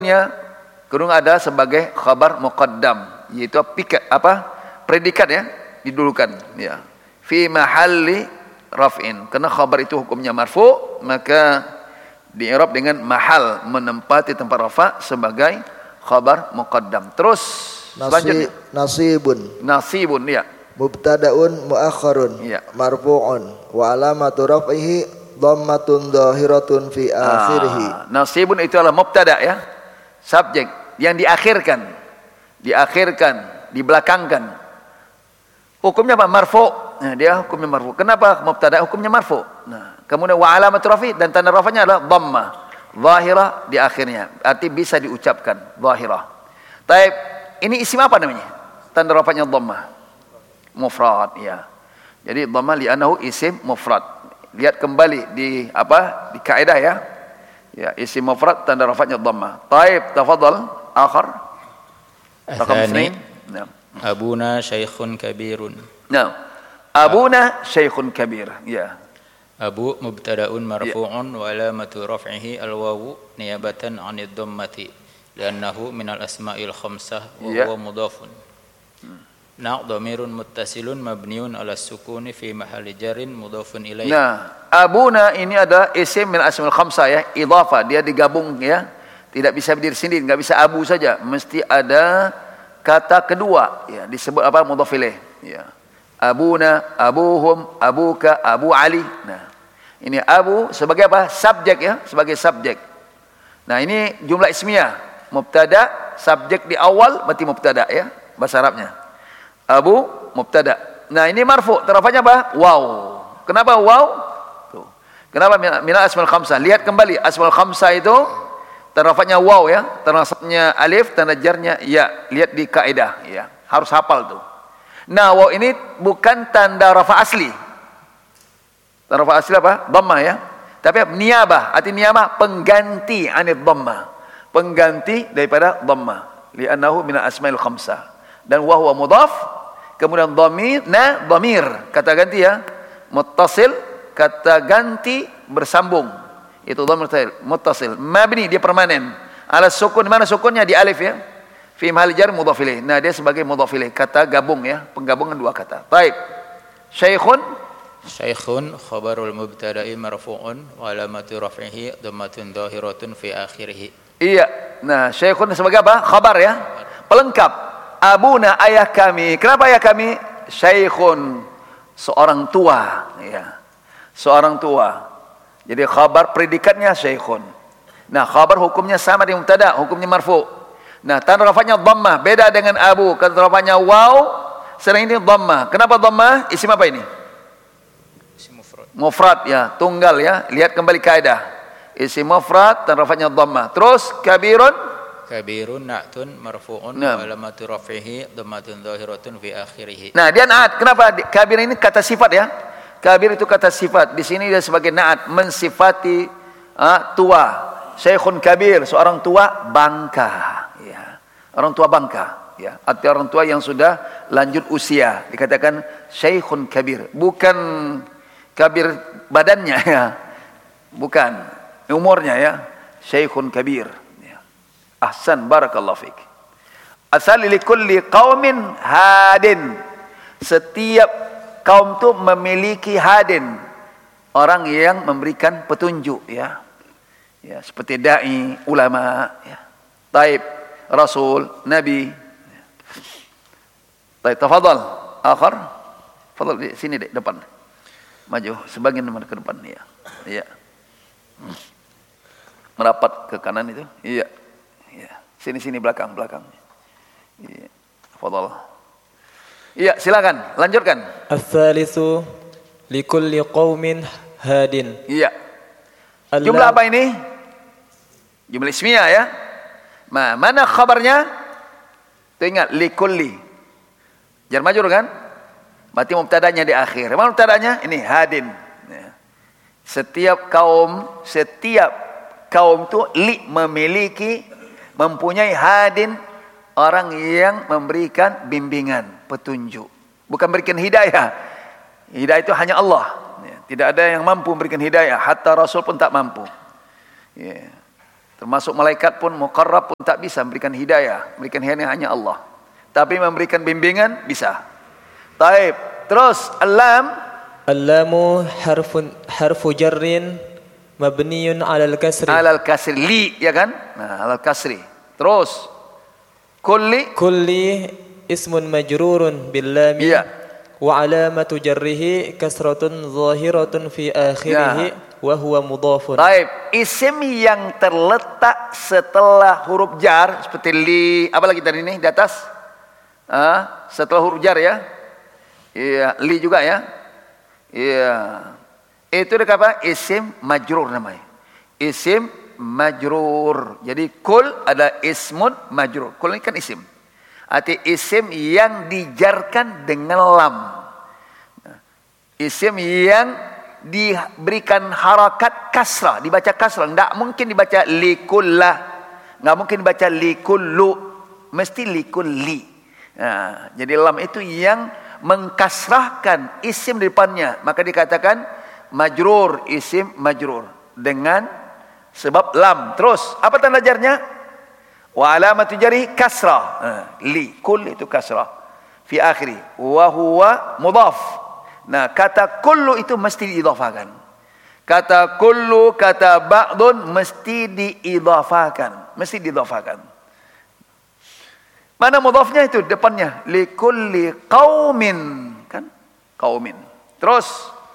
ucapnya kurung ada sebagai khabar muqaddam, yaitu predikat ya, didulukan ya. Fi mahalli raf'in. Karena khabar itu hukumnya marfu, maka di-i'rab dengan mahal, menempati tempat rafa sebagai khabar muqaddam. Terus selanjutnya nasibun ya. Mubtada'un muakhkharun ya. Marfu'un wa alamatu raf'ihi dhammatun dhahiratun fi akhirih. Nasibun itu adalah mubtada ya, subjek yang diakhirkan, dibelakangkan. Hukumnya apa? Marfu'. Nah, dia hukumnya marfu'. Kenapa mubtada hukumnya marfu'? Nah, kemudian wa alamatu raf'i, dan tanda rafanya adalah dhammah dhahirah di akhirnya. Arti bisa diucapkan dhahirah. Taib, ini isim apa namanya? Tanda rafanya dhammah. Mufrad ya. Jadi dhammah li'annahu isim mufrad. Lihat kembali di kaidah ya. Ya, isim mufrad tanda rafanya dhammah. Taib, tafadhal akhar. Athani. Abuna syaikhun kabirun. Nah, abuna syaikhun kabir. Ya. Abu mubtada'un marfu'un wa alamatu raf'ihi al-wawu niyabatan 'anid dhammati li'annahu minal asma'il khamsah wa huwa mudhafun. Dhamirun muttasilun mabniun 'ala sukuni fi mahalli jarrin mudhafun ilaihi. Nah, abuna ini ada isim min asma'il khamsah ya, idhafah, dia digabung ya. Tidak bisa berdiri sendiri, enggak bisa abu saja, mesti ada kata kedua ya, disebut mudhaf ilaih ya. Abuna, abuhum, abuka, Abu Ali. Nah, ini abu sebagai apa? Subjek ya, sebagai subjek. Nah, ini jumlah ismiyah. Mubtada, subjek di awal berarti mubtada ya, bahasa Arabnya. Abu mubtada. Nah, ini marfu, terafanya apa? Waw. Kenapa waw? Tuh. Kenapa minal asmaul khamsah? Lihat kembali asmaul khamsah itu terafanya waw ya, ternasabnya alif, tanda jarnya ya. Lihat di kaidah ya. Harus hafal tuh. Nah, waw ini bukan tanda rafa asli. Tanda rafa asli apa? Dhammah ya. Tapi niyabah, arti niyabah pengganti anid dhammah. Pengganti daripada dhammah. Li'annahu minal asmaul khamsah. Dan wa huwa mudhaf, kemudian dhamir, kata ganti ya. Muttasil, kata ganti bersambung. Itu dhamir muttasil. Mabni, dia permanen. Ala sukun, mana sukunnya? Di alif ya. Fi mahal jar mudhaf ilaih. Nah, dia sebagai mudhaf ilaih, kata gabung ya, penggabungan dua kata. Baik. Syaikhun khabarul mubtada'i marfu'un wa alamatu raf'ihi dhammatun dhahiratun fi akhirih. Iya. Nah, syaikhun sebagai apa? Khabar ya. Pelengkap. Abuna, ayah kami. Kenapa ayah kami? Syaikhun, seorang tua ya. Seorang tua. Jadi khabar predikatnya syaikhun. Nah, khabar hukumnya sama dengan mubtada, hukumnya marfu'. Nah, tanda rafanya dhammah, beda dengan abu. Tanda rafanya waw, sering ini dhammah. Kenapa dhammah? Isim apa ini? Isim mufrad. Mufrad ya, tunggal ya. Lihat kembali kaidah. Isim mufrad, tanda rafanya dhammah. Terus kabirun na'tun marfu'un wa alamatu raf'ihi dhammatun dhahiratun fi akhirih. Nah, dia na'at. Kenapa? Kabir ini kata sifat ya. Kabir itu kata sifat. Di sini dia sebagai na'at, mensifati tua. Syekhun kabir, seorang tua bangka ya. Orang tua bangka ya. Arti orang tua yang sudah lanjut usia. Dikatakan syekhun kabir. Bukan kabir badannya ya. Bukan umurnya ya. Syekhun kabir. Ahsan, barakallahu fik. Asal li kulli qaumin hadin. Setiap kaum itu memiliki hadin, orang yang memberikan petunjuk ya. Ya, seperti dai, ulama ya. Taib, rasul, nabi. Taib, tafadhal. Akhar. Fadhal di sini dek, depan. Maju sebagian ke depan ya. Iya. Merapat ke kanan itu. Iya. Sini belakang. Iya. Fadhal. Iya, silakan, lanjutkan. Ats-tsalitsu likulli qaumin hadin. Iya. Jumlah apa ini? Jumlah ismiyah ya. Nah, mana khabarnya? Tuh ingat, likulli. Jar majrur kan? Berarti mubtadanya di akhir. Mana mubtadanya? Ini hadin. Setiap kaum itu mempunyai hadin, orang yang memberikan bimbingan, petunjuk. Bukan berikan hidayah. Hidayah itu hanya Allah. Tidak ada yang mampu memberikan hidayah. Hatta Rasul pun tak mampu. Termasuk malaikat pun, muqarrab pun tak bisa memberikan hidayah. Memberikan hidayah hanya Allah. Tapi memberikan bimbingan bisa. Taib. Terus al-lam. Al-lamu harfu jarrin mabniyun 'alal kasri. 'Alal kasri li, ya kan? Nah, 'alal kasri. Terus kulli ismun majrurun bil lam. Iya. Wa 'alamatu jarrihi kasratun zahiratun fi akhirih wa huwa mudhafun. Taib. Isim yang terletak setelah huruf jar seperti li, apa lagi tadi ini di atas? Setelah huruf jar ya. Iya, li juga ya. Iya. Itu apa? Isim majrur namanya. Isim majrur. Jadi kul ada ismun majrur. Kul ini kan isim. Arti isim yang dijarkan dengan lam. Isim yang diberikan harakat kasrah, dibaca kasrah. Tidak mungkin dibaca likullah, nggak mungkin dibaca likullu, mesti likulli. Nah, jadi lam itu yang mengkasrahkan isim di depannya, maka dikatakan majrur, isim majrur dengan sebab lam. Terus apa tanda jarnya? Wa alamatu jarhi kasrah. Li kull itu kasrah fi akhiri wa huwa mudhaf. Nah, kata kullu itu mesti diidhafakan. Kata kullu, kata ba'dun mesti diidhafakan, mesti diidhafakan. Mana mudhafnya itu depannya? Li kulli qaumin, kan? Qaumin. Terus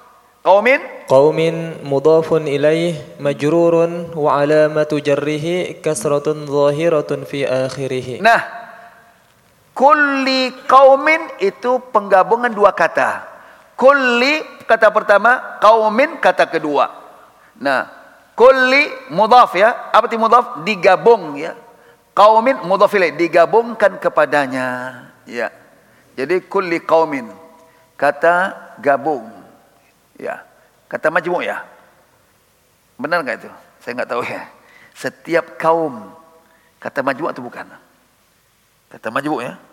qaumin mudhafun ilaih majrurun wa alamatu jarrihi kasratun zahiratun fi akhirih. Nah, kulli qaumin itu penggabungan dua kata. Kulli kata pertama, qaumin kata kedua. Nah, kulli mudhaf ya. Apa itu mudhaf? Digabung ya. Qaumin mudhaf ilaih, digabungkan kepadanya ya. Jadi kulli qaumin kata gabung ya. Kata majmu' ya. Benar enggak itu? Saya enggak tahu ya. Setiap kaum kata majmu' atau bukan? Kata majmu' ya.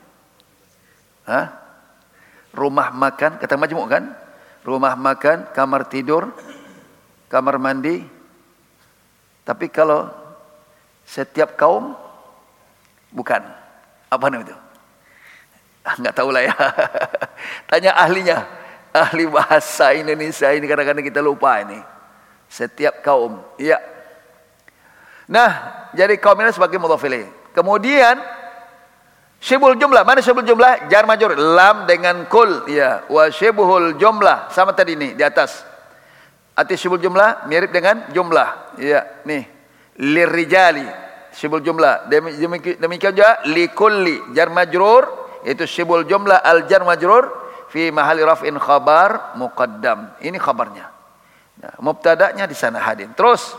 Rumah makan, kata majmu' kan? Rumah makan, kamar tidur, kamar mandi. Tapi kalau setiap kaum, bukan. Apa namanya itu? Enggak tahu lah ya. Tanya ahlinya. Ahli bahasa Indonesia ini kadang-kadang kita lupa ini. Setiap kaum. Iya. Nah, jadi kaum ini sebagai mudhaf ilaih. Kemudian syibhul jumlah, mana syibhul jumlah? Jar majrur, lam dengan kul, ya. Wa syibhul jumlah, sama tadi nih di atas. Arti syibhul jumlah mirip dengan jumlah. Ya, nih. Lirijali, syibhul jumlah. Demikian juga likulli, jar majrur, itu syibhul jumlah al jar majrur fi mahalli raf'in khabar muqaddam. Ini khabarnya. Nah, mubtada'nya di sana hadin. Terus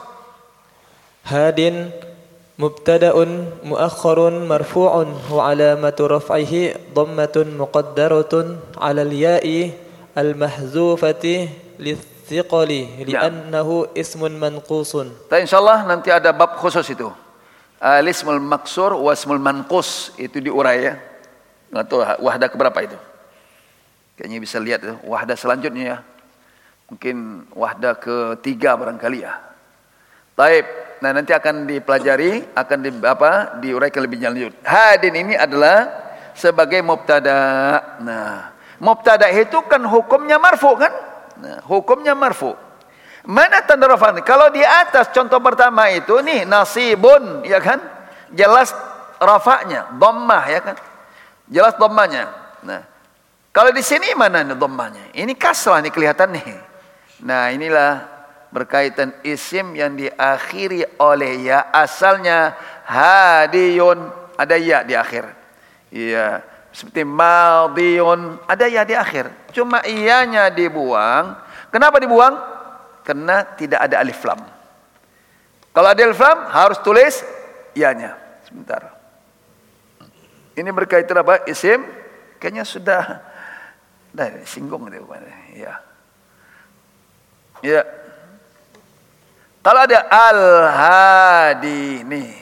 hadin mubtada'un mu'akhkharun marfu'un wa alamatu raf'ihi dhammatun muqaddaratun 'ala al-ya'i al-mahzufati lithiqali li'annahu ismun manqusun. Insyaallah nanti ada bab khusus itu. Al-ismul maksur wa ismul manqus itu diurai ya. Enggak tahu wahdah keberapa itu. Kayaknya bisa lihat itu wahdah selanjutnya ya. Mungkin wahdah ketiga barangkali ya. Taib. Nah, nanti akan dipelajari, akan diuraikan lebih lanjut. Hadin ini adalah sebagai mubtada. Nah, mubtada itu kan hukumnya marfu kan? Nah, hukumnya marfu. Mana tanda rafa'nya? Kalau di atas contoh pertama itu nih nasibun, ya kan? Jelas rafa'nya, dhammah ya kan? Jelas dhammahnya. Nah, kalau di sini mana nih dhammahnya? Ini kasrah nih kelihatan nih. Nah, inilah berkaitan isim yang diakhiri oleh ya. Asalnya hadiyun, ada ya di akhir. Iya, seperti madiyun, ada ya di akhir. Cuma iyanya dibuang. Kenapa dibuang? Karena tidak ada alif lam. Kalau ada alif lam harus tulis iyanya. Sebentar. Ini berkaitan apa? Isim kayaknya sudah singgung itu. Ya. Ya. Kalau ada al-hadi nih.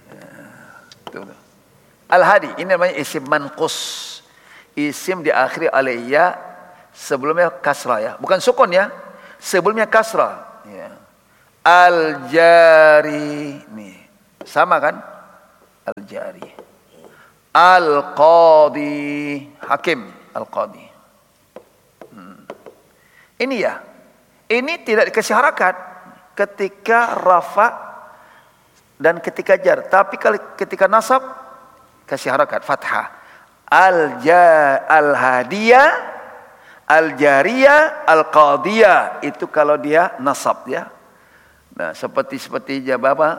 Al-hadi ini namanya isim manqus. Isim diakhiri oleh ya, sebelumnya kasrah ya. Bukan sukun ya. Sebelumnya kasrah ya. Al-jari nih. Sama kan? Al-jari. Al-qadi, hakim, al-qadi. Ini ya. Ini tidak dikasih harakat ketika rafa dan ketika jar. Tapi kalau ketika nasab kasih harakat fathah. Al-hadiyah, al-jariyah, al-qadiyah. Itu kalau dia nasab ya. Nah, seperti apa?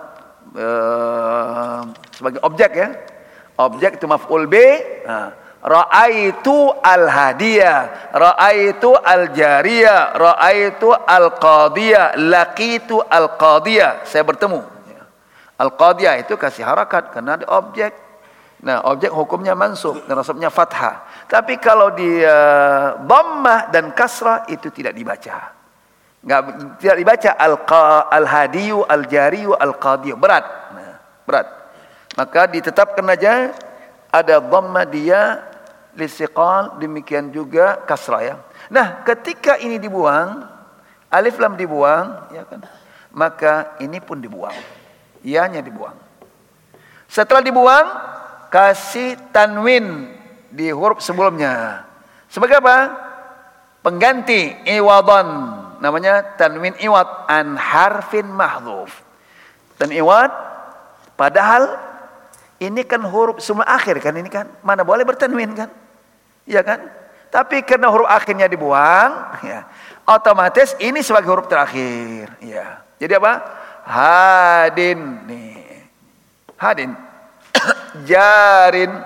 Sebagai objek ya. Objek itu maf'ul bih. Ra'aitu al-hadiyah, ra'aitu al-jariyah, ra'aitu al-qadiyah, laqitu al-qadiyah. Saya bertemu. Al-qadiyah itu kasih harakat karena ada objek. Nah, objek hukumnya mansub dan nasabnya fathah. Tapi kalau dia dhammah dan kasrah itu tidak dibaca. Tidak dibaca al-hadiyu, al-jariyu, al-qadiyah. Berat. Nah, berat. Maka ditetapkan aja ada dhamma dia listiqal, demikian juga kasrah ya. Nah, ketika ini dibuang, alif lam dibuang, ya kan? Maka ini pun dibuang. Ianya dibuang. Setelah dibuang, kasih tanwin di huruf sebelumnya. Sebagai apa? Pengganti iwadan. Namanya tanwin iwad an harfin mahdhuf. Dan iwad padahal ini kan huruf sebelum akhir kan, ini kan mana boleh bertanwin kan, ya kan? Tapi karena huruf akhirnya dibuang, ya, otomatis ini sebagai huruf terakhir, ya. Jadi apa? Hadin, nih, hadin, jarin,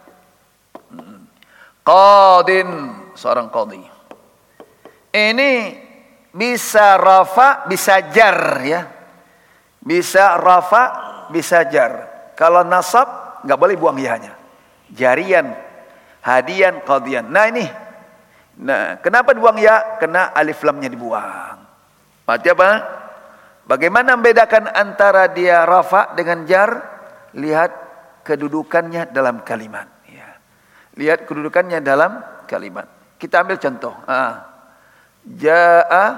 qadin, seorang qadi. Ini bisa rafa, bisa jar, ya, bisa rafa, bisa jar. Kalau nasab nggak boleh buang ya-nya. Jarian, hadian, qadian. Nah ini. Nah, kenapa dibuang ya? Karena alif lamnya dibuang. Berarti apa? Bagaimana membedakan antara dia rafa dengan jar? Lihat kedudukannya dalam kalimat. Ya. Lihat kedudukannya dalam kalimat. Kita ambil contoh. Ja'a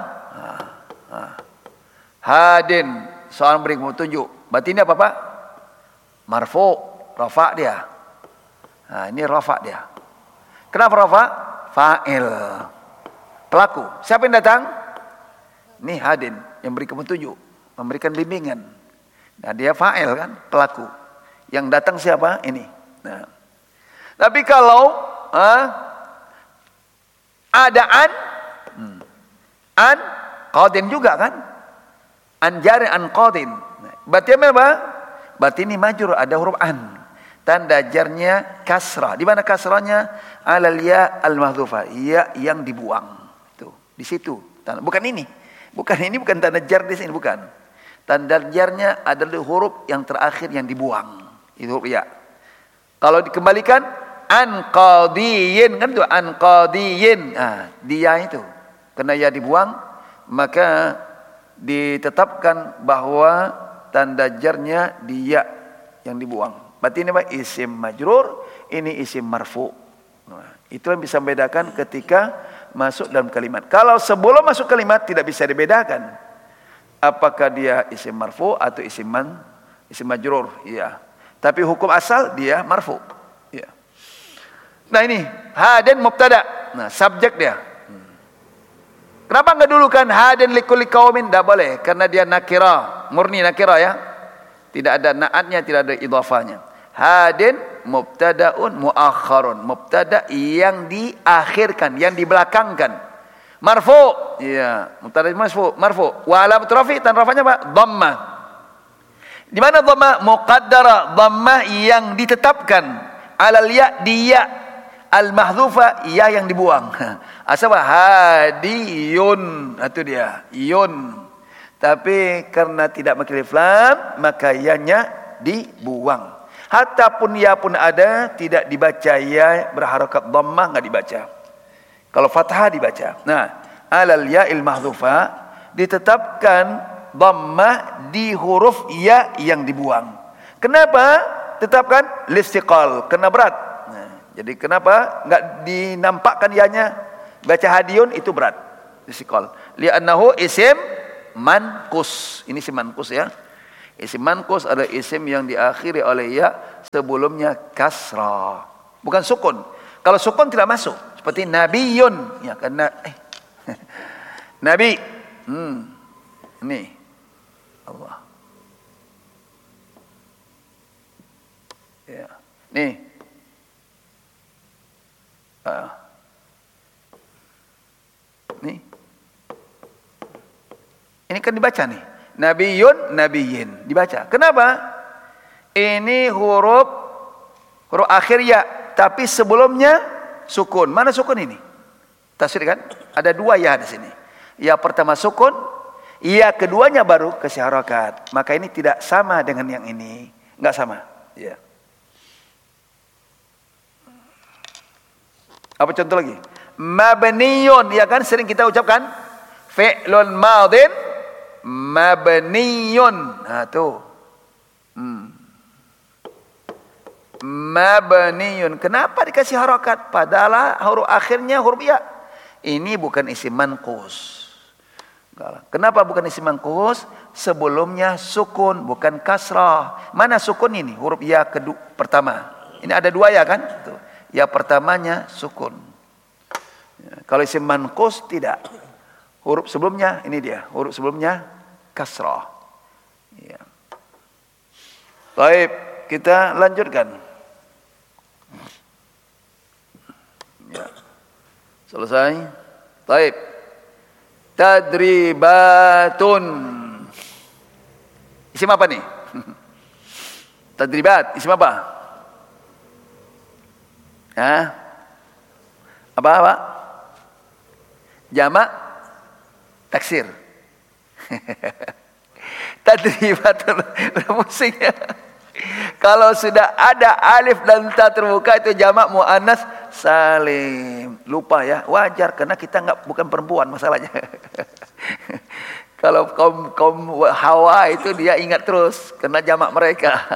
hadin, seorang beri petunjuk. Berarti ini apa Pak? Marfu, rafa dia. Nah, ini rafa dia. Kenapa rafa? Fa'il, pelaku. Siapa yang datang? Ini hadin yang beri petunjuk, memberikan bimbingan. Nah, dia fa'il kan, pelaku. Yang datang siapa? Ini. Nah. Tapi kalau ada an qadin juga kan? An jari an qadin. Nah, berarti apa? Berarti ini majrur, ada huruf an. Tanda jarnya kasrah. Di mana kasrahnya? Alal ya al-mahdhufah. Ya yang dibuang. Tuh, di situ. Bukan ini. Bukan tanda jar di sini, bukan. Tanda jarnya adalah huruf yang terakhir yang dibuang. Itu huruf ya. Kalau dikembalikan an qadiyin kan itu an qadiyin. Nah, dia itu. Karena ya dibuang, maka ditetapkan bahwa tanda jarnya dia yang dibuang. Berarti ini apa? Isim majrur, ini isim marfu. Nah, itu yang bisa membedakan ketika masuk dalam kalimat. Kalau sebelum masuk kalimat tidak bisa dibedakan. Apakah dia isim marfu atau isim majrur? Iya. Tapi hukum asal dia marfu. Iya. Nah ini hadin mubtada. Nah, subjek dia. Kenapa enggak dulu kan hadin likulli qaumin? Enggak boleh karena dia nakira, murni nakira ya. Tidak ada naatnya, tidak ada idhafahnya. Hadin mubtadaun muakhkharun. Mubtada yang diakhirkan, yang dibelakangkan. Marfu. Iya, mubtada marfu. Wa alamat rafi, dan rafanya apa? Dhammah. Di mana dhammah? Muqaddara, dhammah yang ditetapkan. Alal ya, di ya. Al-mahdhufa, ya yang dibuang. Asal hadiyun, itu dia, yun. Tapi karena tidak pakai alif lam, maka ya-nya dibuang. Hatta pun ya pun ada, tidak dibaca ya berharakat dhammah, enggak dibaca. Kalau fathah dibaca. Nah, alal ya'il mahdhufa ditetapkan dhammah di huruf ya yang dibuang. Kenapa? Tetapkan listiqal, kena berat. Jadi kenapa enggak dinampakkan ya-nya? Baca hadiyun itu berat. Listiqal. Li'annahu isim manqus. Ini isim manqus ya. Isim manqus adalah isim yang diakhiri oleh ya sebelumnya kasrah, bukan sukun. Kalau sukun tidak masuk. Seperti nabiyun, ya karena nabi. Ini Allah. Ya. Nih. Nih. Ini kan dibaca nih. Nabiyun, nabiyin. Dibaca. Kenapa? Ini huruf akhir ya, tapi sebelumnya sukun. Mana sukun ini? Tasrif kan? Ada dua ya di sini. Ya pertama sukun, ya keduanya baru kasih harakat. Maka ini tidak sama dengan yang ini. Enggak sama. Ya. Apa contoh lagi? Mabniyun, ya kan sering kita ucapkan fi'lun madin mabniyun. Nah tuh. Mabniyun. Kenapa dikasih harakat? Padahal huruf akhirnya huruf ya. Ini bukan isim manqus. Kenapa bukan isim manqus? Sebelumnya sukun, bukan kasrah. Mana sukun ini? Huruf ya kedua pertama. Ini ada dua ya kan? Tuh. Ya pertamanya sukun. Ya, kalau isim manqus tidak. Huruf sebelumnya ini dia. Huruf sebelumnya kasrah. Ya. Baik, kita lanjutkan. Ya. Selesai. Baik. Tadribatun. Isim apa nih? Tadribat, isim apa? Hah? Apa? Jamak taksir. Tadribatun. Musiknya. Kalau sudah ada alif dan ta terbuka itu jamak muannas salim. Lupa ya, wajar karena kita bukan perempuan masalahnya. Kalau kaum Hawa itu dia ingat terus karena jamak mereka.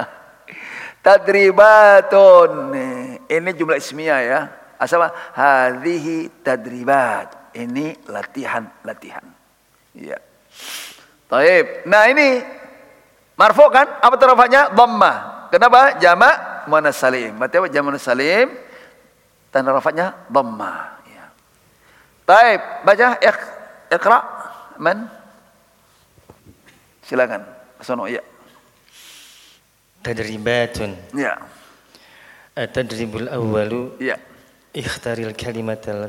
Tadribatun. Ini jumlah ismiyah ya. Asal hadhihi tadribat. Ini latihan. Iya. Taib. Nah ini marfu kan? Apa rafa'nya? Dhammah. Kenapa? Jamak muannas salim. Berarti apa jamak muannas salim? Tanda rafa'nya dhammah. Ya. Taib. Baca iqra. Man? Silakan. Sono ya. Tadribatun. Ya. At-tadribul awwalu. Ya. Ikhtaril kalimatal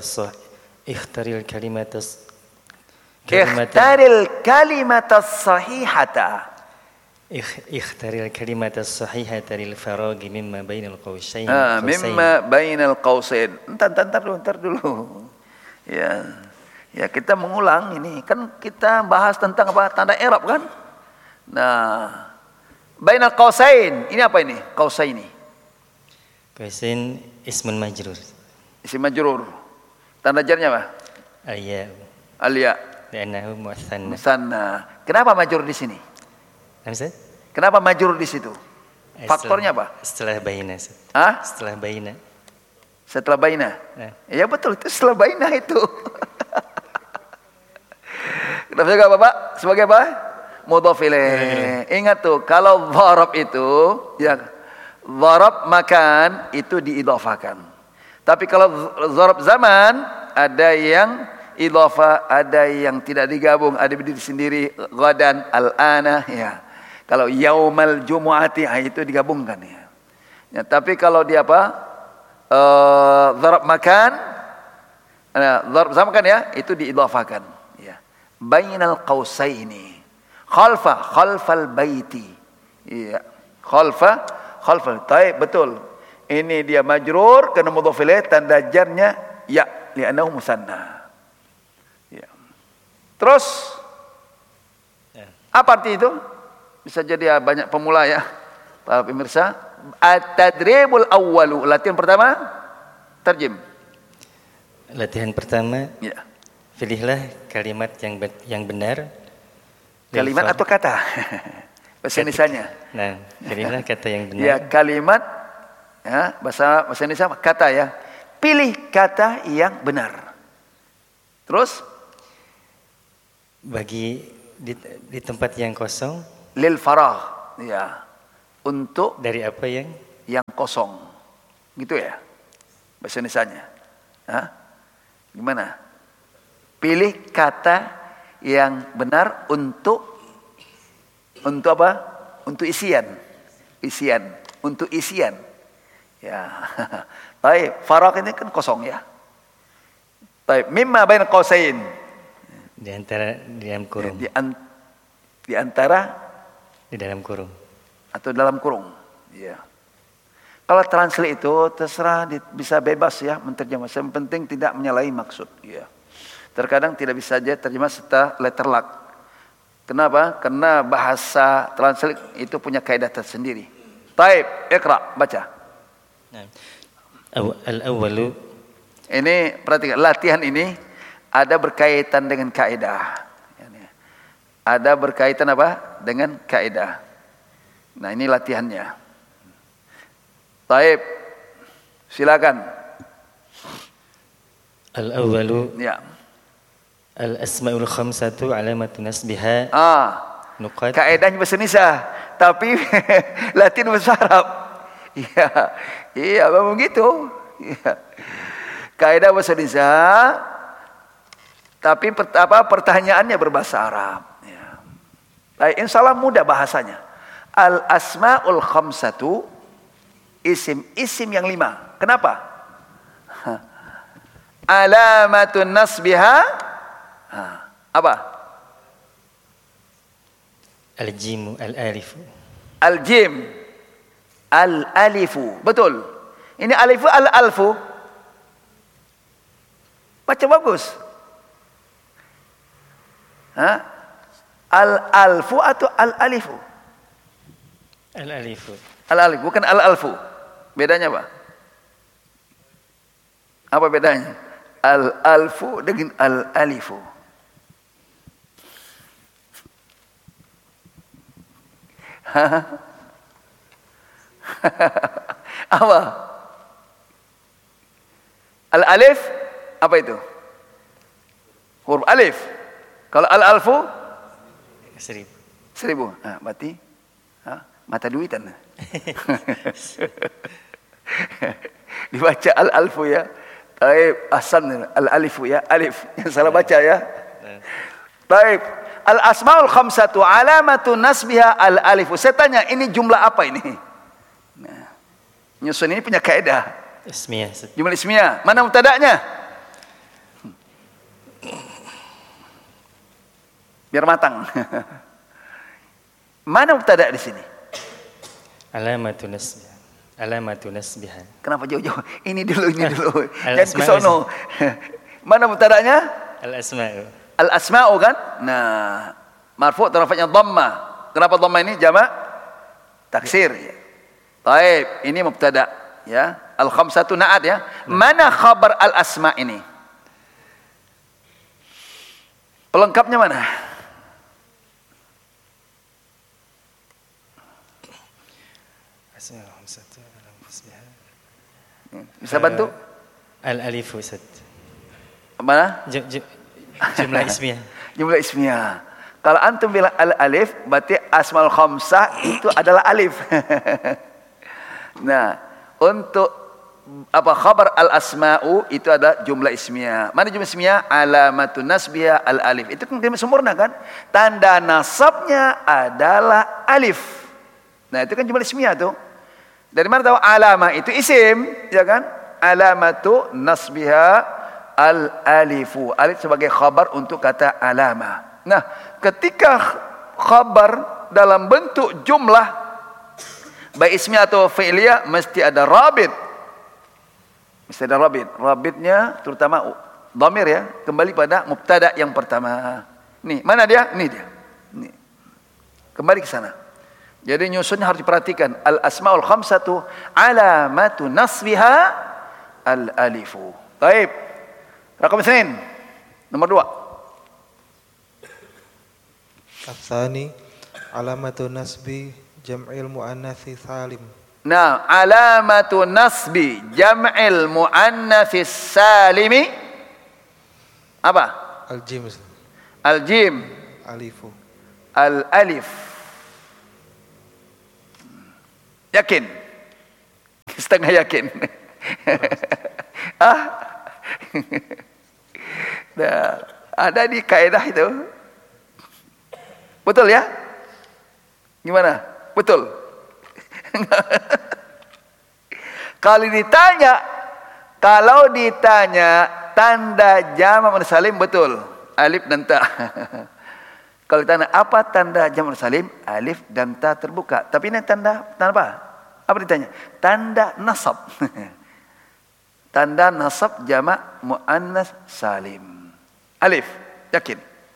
sahihata. اختر الكلمة الصحيحة للفراغ مما بين القوسين. مما بين القوسين. Entar dulu. Ya kita mengulang ini. Kan kita bahas tentang apa? Tanda i'rab kan? Nah, bainal qausain. Ini apa ini? Qausaini. Qausain ismun majrur. Isim majrur. Tanda jarnya apa? Al-ya. Li'annahu mu'tsanna. Musanna. Kenapa majrur di sini? Kenapa majrur di situ? Faktornya apa? Setelah baina. Setelah baina. Nah. Ya betul, itu setelah baina itu. Kenapa juga Bapak? Sebagai apa? Mudhaf ilaih. Ingat tuh, kalau dharab itu ya dharab makan itu diidhafakan. Tapi kalau dharab zaman ada yang idhafa, ada yang tidak digabung, ada berdiri sendiri, ghadan, al-ana ya. Kalau yaumal jumu'ati itu digabungkan ya. Ya, tapi kalau dia apa? Dharab makan, dharab zaman kan ya, itu diidhafakan ya. Bainal qausaini. Khalfal baiti. Iya. Khalfal. Taib, betul. Ini dia majrur karena mudhaf ilaih, tanda jarnya ya, li'annahu musanna. Ya. Terus apa arti itu? Bisa jadi banyak pemula ya. Para pemirsa, at-tadribul awwalu, latihan pertama, terjem. Latihan pertama. Ya. Pilihlah kalimat yang benar. Kalimat atau kata? Bahasa Indonesianya. Nah, pilihlah kata yang benar. Ya, kalimat ya, bahasa Indonesia kata ya. Pilih kata yang benar. Terus bagi di tempat yang kosong, lil faragh. Ya. Untuk Dari apa yang kosong. Gitu ya. Bahasa Indonesianya. Hah? Gimana? Pilih kata yang benar untuk apa? Untuk isian. Untuk isian. Ya. Baik, faraq ini kan kosong ya. Baik, mimma bain qausain. di antara di dalam kurung. Di antara Di dalam kurung. atau dalam kurung. Ya. Kalau translate itu terserah bisa bebas ya menterjemah. Yang penting tidak menyalahi maksud. Ya. Terkadang tidak bisa saja terjemah serta letter luck. Kenapa? Karena bahasa translate itu punya kaidah tersendiri. Taib, iqra, baca. Nah. Al-awwalu. Ini perhatikan, latihan ini ada berkaitan dengan kaidah. Ada berkaitan apa? Dengan kaidah. Nah, ini latihannya. Taib. Silakan. Al-awwalu. Ya. Al-asma'ul khamsatu alamatu nasbiha. Nuqat. Kaidahnya bahasa Indonesia, tapi latihan bahasa Arab. Iya. Iya, memang gitu. Iya. Kaidah bahasa Indonesia, tapi pertanyaannya berbahasa Arab. Ya. Baik, insyaallah mudah bahasanya. Al-asma'ul khamsatu, isim yang 5. Kenapa? Alamatun nasbiha apa? Al-jimu, al-alifu. Al-jim, al-alifu. Betul. Ini alifu, al-alfu. Baca bagus. Al-alfu atau al-alifu? Al-alifu. Al-alif, bukan al-alfu. Bedanya apa? Apa bedanya? Al-alfu dengan al-alifu. Apa? Al-alif apa itu? Huruf alif. Kalau al-alfu 1000. Berarti mata duitan. Dibaca al-alfu ya. Taib, ahsan, al-alifu ya, alif. Yang salah baca ya. Taib. Al-asmaul khamsatu alamatu nasbiha al-alifu. Saya tanya, ini jumlah apa ini? Nah, nyusun ini punya kaidah. Ismiyah. Jumlah ismiyah. Mana mubtada'nya? Biar matang. Mana mubtada' di sini? Alamatu nasbiha. Alamatu nasbiha. Kenapa jauh-jauh? Ini dulu. Jangan ke sono. Mana mubtada'nya? Al-asma'u. Al-asma'u kan? Nah, marfu' tarafnya dhamma. Kenapa dhamma ini jamak? Taksir. Baik, ini mubtada' ya. Al-khamsatu na'at ya. Mana khabar al-asma' ini? Pelengkapnya mana? Bisa bantu? Al-alifu Ustaz. Mana? Jumlah ismiyah. Jumlah ismiyah. Kalau antum bilang al-alif, berarti asmaul khamsah itu adalah alif. Nah, untuk apa khabar al-asma'u itu adalah jumlah ismiyah. Mana jumlah ismiyah? Alamatun nasbiha al-alif. Itu kan kalimat sempurna kan? Tanda nasabnya adalah alif. Nah, itu kan jumlah ismiyah tuh. Dari mana tahu alama itu isim, ya kan? Alamatu nasbiha al-alifu. Alif sebagai khabar untuk kata alama. Nah, ketika khabar dalam bentuk jumlah baik ismiyah atau fi'liyah mesti ada rabit. Mesti ada rabit. Rabitnya terutama dhamir ya, kembali pada mubtada yang pertama. Nih, mana dia? Ini dia. Nih. Kembali ke sana. Jadi nyusunnya harus diperhatikan. Al-asmaul khamsatu alamatu nasbiha al-alifu. Baik. Rakam 2. Nomor 2. Al-thani alamatu nasbi jam'il muannatsi salim. Nah, alamatu nasbi jam'il muannatsi salimi apa? Al-jim. Al-jim. Alifu. Al-alif. Yakin? Setengah yakin. Nah, ada di kaidah itu. Betul ya? Gimana? Betul? Kalau ditanya tanda jamak muannas salim, betul. Alif dan ta. Kalau ditanya apa tanda jamak muannas salim, alif dan ta terbuka. Tapi ini tanda apa? Apa ditanya? Tanda nasab. Tanda nasab jamak muannas salim. Alif, yakin?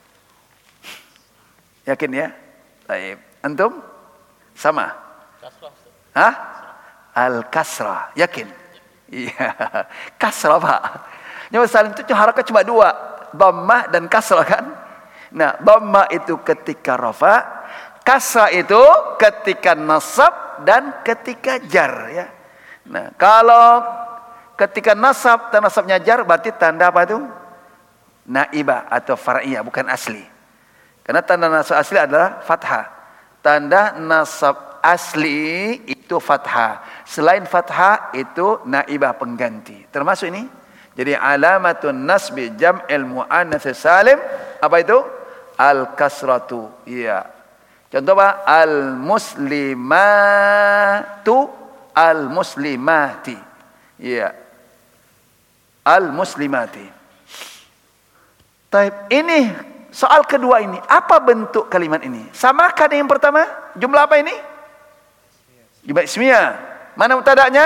Yakin ya? Baik. Antum? Sama? Hah? Al-kasrah. Yakin? Iya. Kasrah, Pak. Jamak salim itu harakat cuma dua. Dhammah dan kasrah kan? Nah, dhammah itu ketika rafa, kasrah itu ketika nasab dan ketika jar ya. Nah, kalau ketika nasab dan nasabnya jar berarti tanda apa itu? Naibah atau far'iyah, bukan asli. Karena tanda nasab asli adalah fathah. Tanda nasab asli itu fathah. Selain fathah itu naibah pengganti. Termasuk ini. Jadi alamatun nasbi jam'il muannats salim apa itu? Al-kasratu. Iya. Contoh apa? Al-muslimatu, al-muslimati. Iya. Al-muslimati. Taib, ini soal kedua ini, apa bentuk kalimat ini? Samakah dengan yang pertama? Jumlah apa ini? Jumlah ismiyah. Mana mubtada'nya?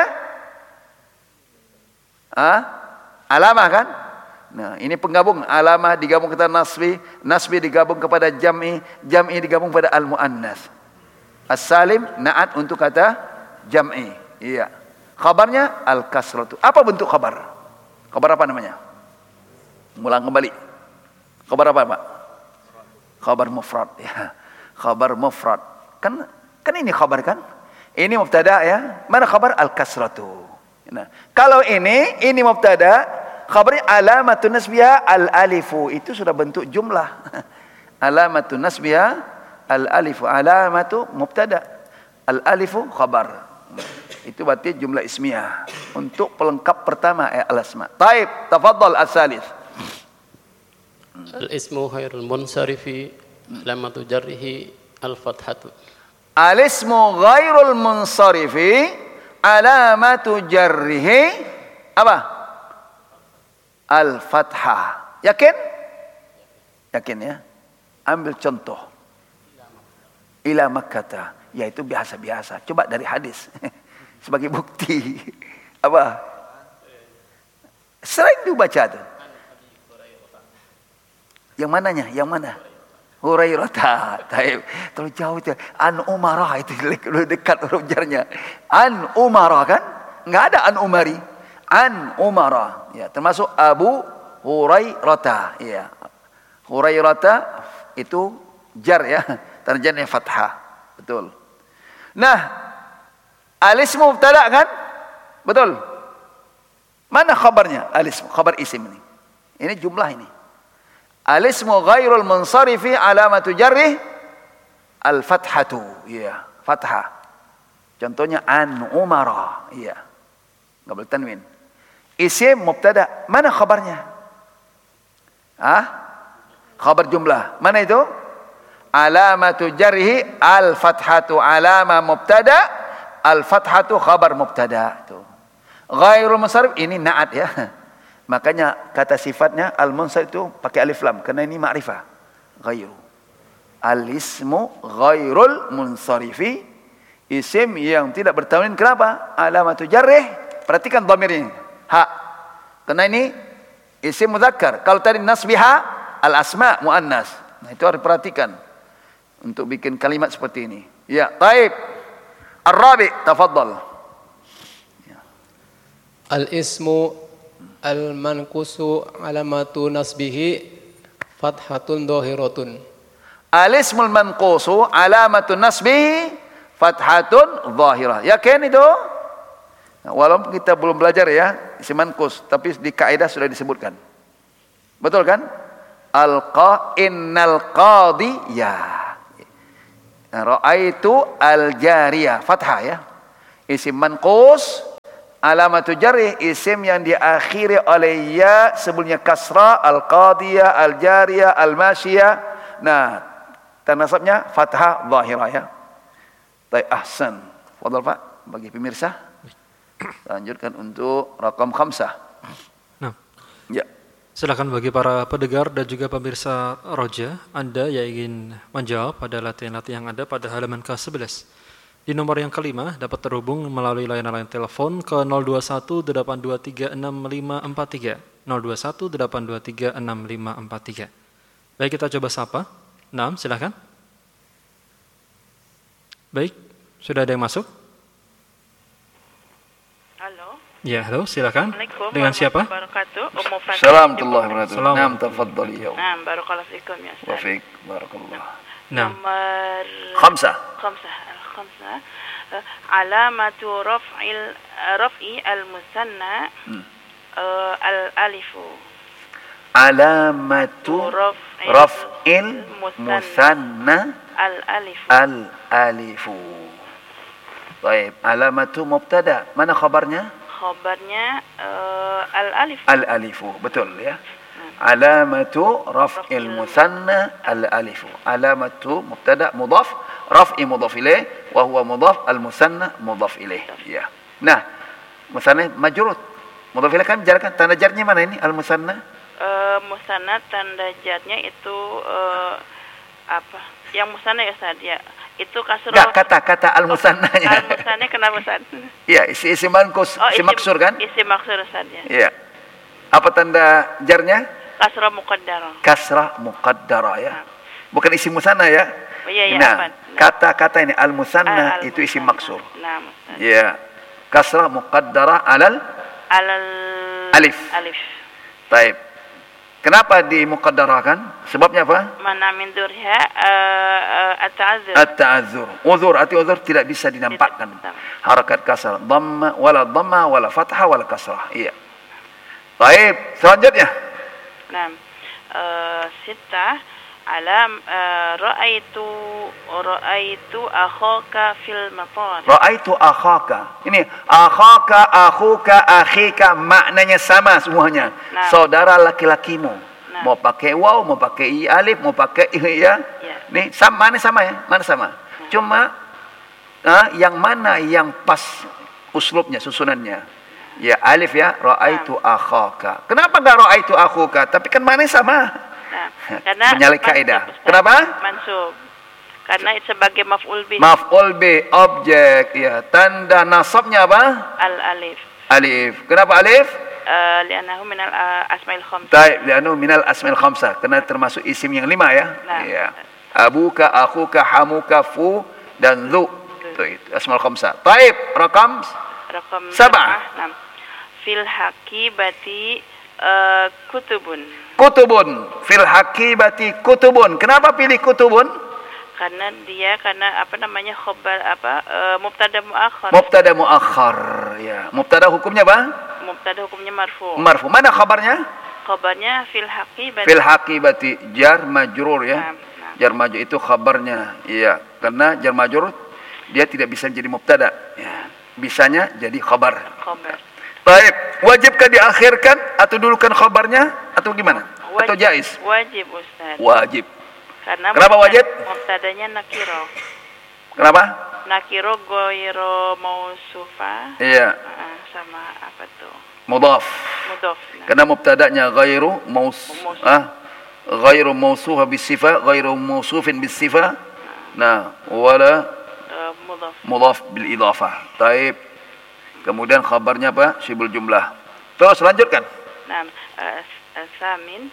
Alamah kan? Nah, ini penggabung. Alamah digabung kepada nasbi, nasbi digabung kepada jam'i, jam'i digabung kepada al-muannas. As-salim na'at untuk kata jam'i. Iya. Khabarnya al-kasratu. Apa bentuk khabar? Khabar apa namanya? Ulang kembali. Khabar apa, Pak? Khabar mufrad ya. Khabar mufrad. Kan ini khabar kan? Ini mubtada ya. Mana khabar? Al-kasratu. Nah, kalau ini mubtada, khabarnya alamatun nasbiyah al-alifu. Itu sudah bentuk jumlah. Alamatun nasbiyah al-alifu. Alamatu mubtada. Al-alifu khabar. Itu berarti jumlah ismiyah. Untuk pelengkap pertama al-asma. Taib, tafadhal as-salis. Al-ismu khairul munsarifi alamatu jarrihi al-fathatu. Al-ismu ghairul munsarifi alamatu jarrihi apa? Al-fathah. Yakin? Yakin ya? Ambil contoh. Ila Makkah, yaitu biasa-biasa. Coba dari hadis sebagai bukti. Apa? Sering dibaca tuh. Yang mananya? Yang mana? Hurairah. Taib. Terlalu jauh itu. An Umarah itu dekat huruf jarnya. An Umarah kan? Enggak ada an Umari. An Umarah. Ya, termasuk Abu Hurairah. Ya. Hurairah itu jar ya. Tarjanya fathah. Betul. Nah, al-ismu mubtada kan? Betul. Mana khabarnya? Al-ismu, khabar isim ini. Ini jumlah ini. Al-ismu ghairul munsarifi alamatu jarrih al-fathatu. Iya, fathah. Contohnya an Umara. Iya. Enggak boleh tanwin. Isim mubtada. Mana khabarnya? Khabar jumlah. Mana itu? Alamatu jarhi al-fathatu. Alama mubtada. Al-fathatu khabar mubtada. Ghairul munsarif ini na'at ya. Makanya kata sifatnya al-munsarif itu pakai alif lam karena ini ma'rifah. Ghairu. Al-ismu ghairul munsarifi, isim yang tidak bertanwin. Kenapa? Alamatu jarrih. Perhatikan dhamir ini. Ha. Karena ini isim mudzakkar. Kalau tadi nasbiha al-asma muannas. Nah, itu harus diperhatikan untuk bikin kalimat seperti ini. Ya, taib. Ar-rabi, tafadhal. Al-ismu al-manqusu alamatu nasbihi fathatun dhahiratun. Al-ismul manqusu alamatu nasbihi fathatun dhahirah. Yakin itu? Nah, walaupun kita belum belajar ya isim manqus, tapi di kaidah sudah disebutkan. Betul kan? Innal qadiyah. Ra'aitu al-jariyah. Fathah ya. Isim manqus, alamatu jarrih isim yang diakhiri oleh ya sebelumnya kasrah, al-qadiyah, al-jariyah, al-masyiyah. Nah, tanasabnya fathah zahirah ya. Baik, ahsan. Fadhal Pak, bagi pemirsa. Lanjutkan untuk rakam 5. Nah. Ya. Silakan bagi para pendengar dan juga pemirsa Roja, Anda yang ingin menjawab pada latihan-latihan yang ada pada halaman ke-11. Di nomor yang kelima dapat terhubung melalui layanan telepon ke 0218236543. 0218236543. Baik, kita coba sapa. Naam, silakan. Baik, sudah ada yang masuk? Halo. Ya, halo, silakan. Assalamualaikum Dengan siapa? Assalamualaikum warahmatullahi wabarakatuh. Naam, tafadhali ya. Naam, barakallahu fikum ya Ustaz. Wa fiik, barakallah. Naam. Nomor 5. Al-khamsah. Alamatu raf'i al-musanna al-alifu. Alamatu raf'il musanna al-alifu. Baik, alamatu mubtada. Mana khabarnya? Khabarnya al-alif. Al-alifu, betul ya. Alamatu raf'il musanna al-alifu. Alamatu mubtada mudhaf, raf'i mudhaf ilaih wa huwa mudhaf, al-musanna mudhaf ilaih. Ya. Nah, musanna majrur. Mudhaf ilaih kan jalankan tanda jarnya mana ini al-musanna? Musanna tanda jarnya itu apa? Yang musanna ya Ustaz ya. Itu kasroh. Enggak, kata al-musannanya. Al-musanna kenapa Ustaz? Iya, isim manqus, isim maksur kan? Isim maksur Ustaz ya. Iya. Apa tanda jarnya? Kasrah muqaddarah. Kasrah muqaddarah ya. Bukan isim musanna ya. Oh, iya, nah, kata-kata ini al-musanna itu isim maksur. Nah, ya. Kasrah muqaddarah alal alif. Baik. Kenapa dimuqaddarahkan? Sebabnya apa? Mana min durha at-ta'azzur. At-ta'azzur. Uzur, arti uzur tidak bisa dinampakkan. Harakat kasrah, dhamma wala fathah wala kasrah. Iya. Baik, selanjutnya. Nah, sita alam ra'aitu akhaka fil matar. Ra'aitu akhaka. Ini akhaka, akhuka, akhika maknanya sama semuanya. Nah. Saudara laki-lakimu. Nah. Mau pakai waw, mau pakai i alif, mau pakai i ya. Nih sama ya? Mana sama? Nah. Cuma yang mana yang pas uslubnya, susunannya. Ya alif ya, ra'aitu akhaka. Kenapa enggak ra'aitu akhuka? Tapi kan mana sama? Nah, karena menyalahi kaidah. Kenapa? Mansub. Karena sebagai maf'ul bih. Maf'ul bih, objek ya. Tanda nasabnya apa? Al-alif. Alif. Kenapa alif? Li'annahu minal asma'il khamsah. Baik, li'annahu minal asma'il khamsah. Karena termasuk isim yang 5 ya. Nah. Ya. Abuka, akhuka, hamuka, fu dan zu. Itu asma'il khamsah. Baik, rakam 7. Fil hakibati kutubun. Fil hakibati kutubun. Kenapa pilih kutubun? Karena apa namanya khabar mubtada muakhar. Mubtada muakhar ya. Mubtada hukumnya apa? Mubtada hukumnya marfu. Marfu. Mana khabarnya? Khabarnya fil hakibati. Fil hakibati jar majrur ya. Jar majrur itu khabarnya. Iya, karena jar majrur dia tidak bisa jadi mubtada ya. Bisanya jadi khabar. Baik, wajibkah diakhirkan atau dulukan khabarnya atau gimana? Wajib, atau jaiz? Wajib Ustaz. Wajib. Karena kenapa wajib? Mubtadanya nakiro. Kenapa? Nakiro goiro mausufa. Iya. Sama apa tuh? Mudhaf. Mudhaf. Karena mubtadanya ghairu ghairu mausufa bisifah, ghairu mausufin bisifah. Nah, wala mudhaf bil idhafah. Taib. Kemudian khabarnya apa? Syibul jumlah. Terus lanjutkan. Nah, samin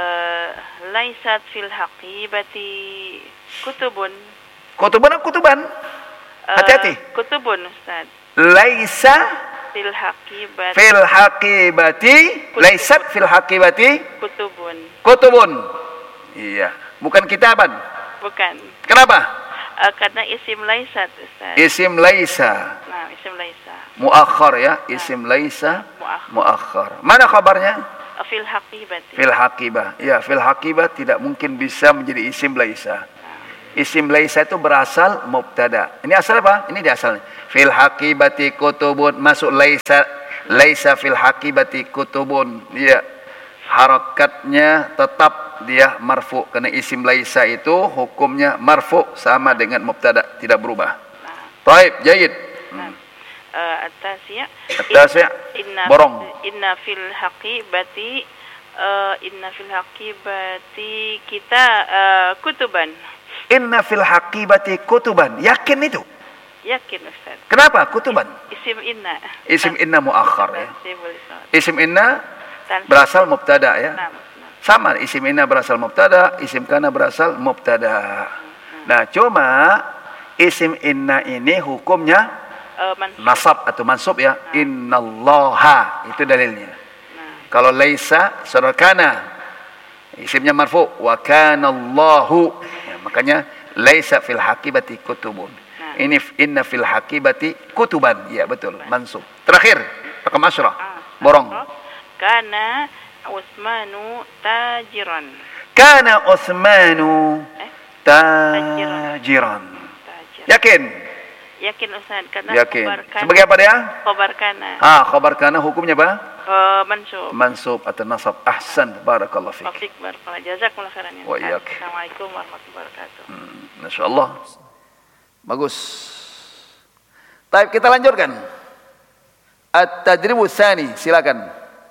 laisat fil haqibati kutubun. Kutuban. Hati-hati. Kutubun Ustaz. Laisa fil haqibati. Laisat fil haqibati kutubun. Iya, bukan kitaban. Bukan. Kenapa? Karena isim laisat Ustaz. Isim laisa. Nah, isim laisa. Muakhar ya, isim laisa muakhar. Mana kabarnya? Fil haqibati. Fil haqibah. Ya, fil haqibah tidak mungkin bisa menjadi isim laisa. Isim laisa itu berasal mubtada. Ini asal apa? Ini dia asalnya. Fil haqibati kutubun, masuk laisa fil haqibati kutubun. Dia harakatnya tetap dia marfu karena isim laisa itu hukumnya marfu sama dengan mubtada, tidak berubah. Baik, jayyid. At-tasya' borong. Inna fil haqibati kita kutuban. Inna fil haqibati kutuban. Yakin itu? Yakin Ustaz. Kenapa kutuban? Isim inna. Isim inna muakhar ya. Isim inna berasal mubtada ya. Sama, isim inna berasal mubtada, isim kana berasal mubtada. Nah, cuma isim inna ini hukumnya nasab atau mansub ya. Innallaha, itu dalilnya. Kalau laisa saudara kana, isimnya marfu, wa kana Allahu. Ya, makanya laisa fil haqibati kutubun. Ini inna fil haqibati kutuban. Ya betul, mansub. Terakhir, rakam asyrah. Borong. Kana Utsmanu tajiran. Kana Utsmanu tajiran. Yakin? Yakin Ustaz, karena yakin. Khobar kana. Sebagai apa dia? Khobar kana. Khobar kana hukumnya apa? Mansub. Mansub atau nasab. Ahsan, barakallahu fiik. Wafik barakallahu. Jazakumullah khairan. Wa iyyak. Assalamualaikum warahmatullahi wabarakatuh. Masyaallah. Bagus. Baik, kita lanjutkan. At-tadribu tsani, silakan.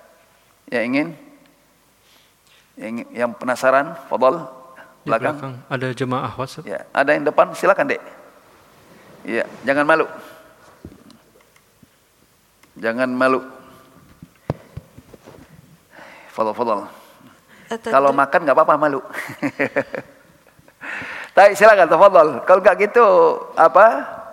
Yang penasaran, fadhal. Belakang. Ada jemaah WhatsApp. Ya, ada yang depan, silakan, Dek. Iya, jangan malu. Jangan malu. Fadhal. Kalau makan enggak apa-apa malu. Baik, silakan tafadhal. Kalau enggak gitu apa?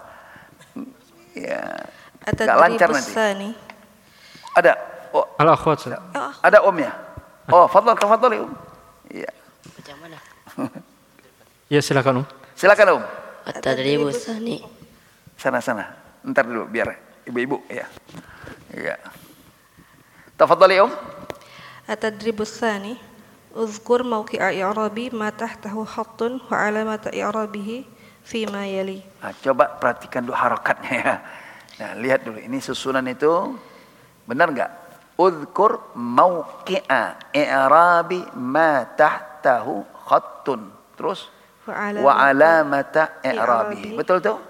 Ya. Enggak lancar nanti. Ada. Oh. Al-akhwat. Ada ya? Oh, tafadhal ya, Iya. Macam mana? Ya, silakan, Silakan, At-tadribu tsani. Sana. Ntar dulu biar ibu-ibu ya. Iya. Tafadhal ya, At-tadribu tsani. Uzkur mawqi'a i'rabi ma tahtahu khattun wa 'alamata i'rabihi fi ma yali. Nah, coba perhatikan dulu harakatnya ya. Nah, lihat dulu ini susunan itu benar enggak? Uzkur mawqi'a i'rabi ma tahtahu khattun. Terus wa 'alamata i'rabihi. Betul tuh?